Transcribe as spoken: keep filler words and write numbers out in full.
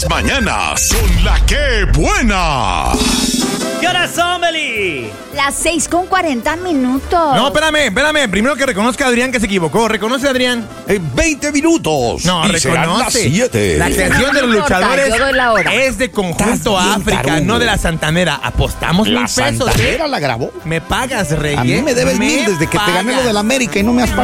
Mañanas son la que buena. ¿Qué hora son, Beli? Las seis con cuarenta minutos. No, espérame, espérame. Primero que reconozca a Adrián que se equivocó. ¿Reconoce, Adrián? En veinte minutos. No, y serán las reconoce. siete. La creación de los No importa, luchadores yo doy la hora. es de Conjunto Estás bien África, tarugo. no de la Santanera. Apostamos La mil pesos. Santanera la grabó. Me pagas, Reyes. A mí me debes mil desde que te gané lo pagas. del América y no me has pagado.